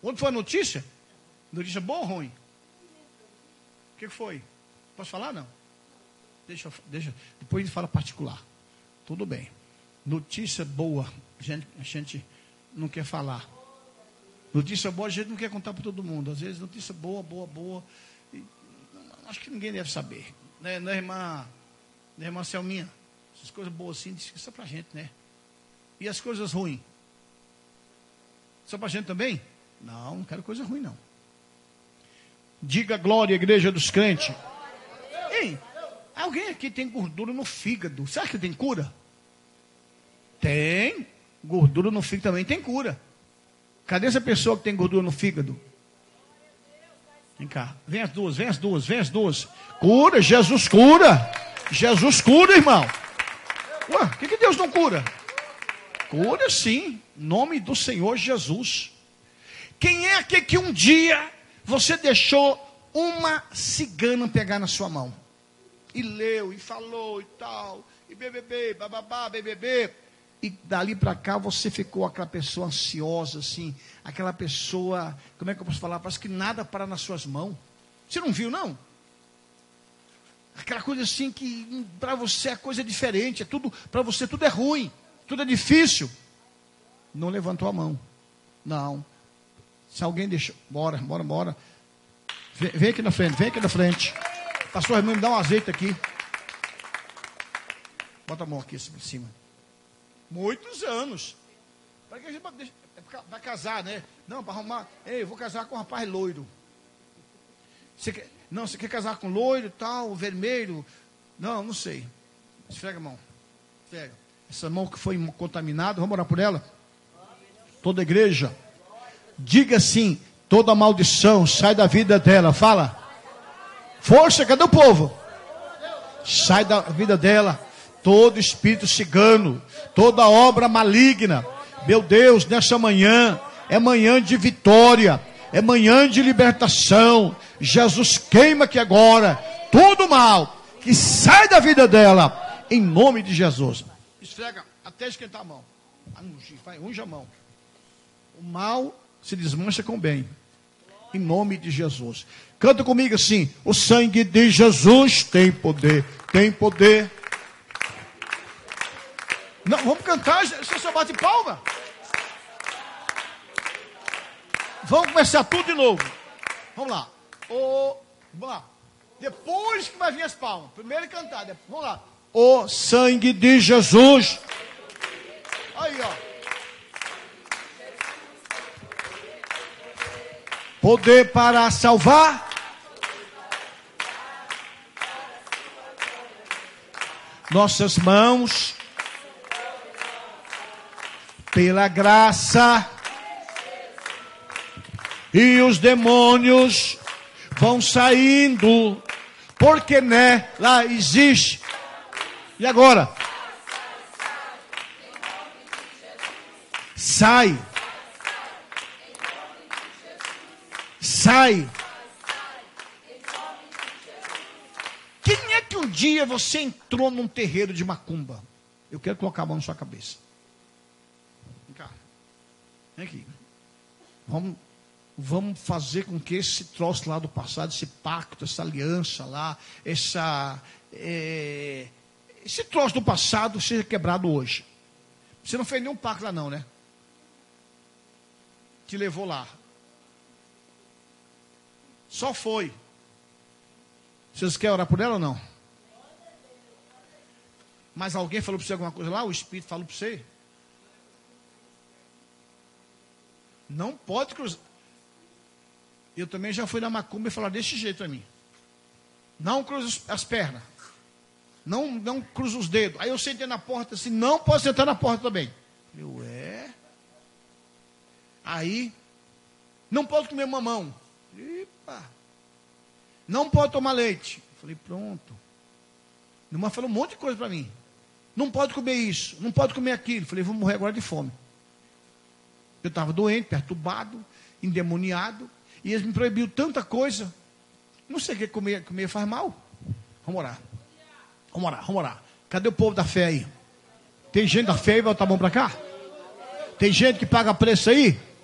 Onde foi a notícia? Notícia boa ou ruim? O que foi? Posso falar, não? Deixa. Depois a gente fala particular. Tudo bem. Notícia boa, a gente não quer falar. Notícia boa a gente não quer contar para todo mundo. Às vezes notícia boa. E, acho que ninguém deve saber. Né, irmã Selminha? Essas coisas boas assim, diz que só para a gente, né? E as coisas ruins? Só para a gente também? Não quero coisa ruim, não. Diga glória, igreja dos crentes. Ei, alguém aqui tem gordura no fígado. Será que tem cura? Tem. Gordura no fígado também tem cura. Cadê essa pessoa que tem gordura no fígado? Vem cá. Vem as duas. Cura, Jesus cura. Jesus cura, irmão. Ué, o que Deus não cura? Cura sim. Em nome do Senhor Jesus. Quem é aquele que um dia você deixou uma cigana pegar na sua mão? E leu, e falou, e tal. E bababá, bebê. E dali para cá você ficou aquela pessoa ansiosa, assim. Aquela pessoa, como é que eu posso falar? Parece que nada para nas suas mãos. Você não viu, não? Aquela coisa assim que para você é coisa diferente. É tudo, para você tudo é ruim. Tudo é difícil. Não levantou a mão. Não. Se alguém deixou. Bora. Vem aqui na frente. Pastor Raimundo, me dá um azeite aqui. Bota a mão aqui em cima. Muitos anos. Para que a gente vai casar, né? Não, para arrumar. Ei, eu vou casar com um rapaz loiro. Você quer casar com loiro, tal, vermelho? Não sei. Esfrega a mão. Esfrega. Essa mão que foi contaminada, vamos orar por ela? Toda a igreja. Diga assim: toda maldição sai da vida dela. Fala. Força, cadê o povo? Sai da vida dela. Todo espírito cigano, toda obra maligna. Meu Deus, nessa manhã, é manhã de vitória, é manhã de libertação. Jesus queima aqui agora todo mal que sai da vida dela, em nome de Jesus. Esfrega até esquentar a mão. Unge a mão. O mal se desmancha com o bem, em nome de Jesus. Canta comigo assim: o sangue de Jesus tem poder, tem poder. Não, vamos cantar, você só bate palma. Vamos começar tudo de novo. Vamos lá. Vamos lá. Depois que vai vir as palmas. Primeiro cantar. Vamos lá. O sangue de Jesus. Aí, ó. Poder para salvar. Nossas mãos. Pela graça, e os demônios vão saindo, porque nela existe. E agora? Sai. Quem é que um dia você entrou num terreiro de macumba? Eu quero colocar a mão na sua cabeça. Vem aqui. Vamos fazer com que esse troço lá do passado, esse pacto, essa aliança lá, esse troço do passado seja quebrado hoje. Você não fez nenhum pacto lá não, né? Te levou lá. Só foi. Vocês querem orar por ela ou não? Mas alguém falou para você alguma coisa lá? O Espírito falou para você? Não pode cruzar. Eu também já fui na macumba e falaram desse jeito a mim. Não cruza as pernas. Não cruza os dedos. Aí eu sentei na porta assim, não posso sentar na porta também. Aí, não pode comer mamão. Epa. Não pode tomar leite. Falei, pronto. Minha irmã falou um monte de coisa para mim. Não pode comer isso, não pode comer aquilo. Falei, vou morrer agora de fome. Eu estava doente, perturbado, endemoniado, e eles me proibiram tanta coisa. Não sei o que comer faz mal. Vamos orar. Cadê o povo da fé aí? Tem gente da fé aí, vai botar a mão para cá? Tem gente que paga preço aí?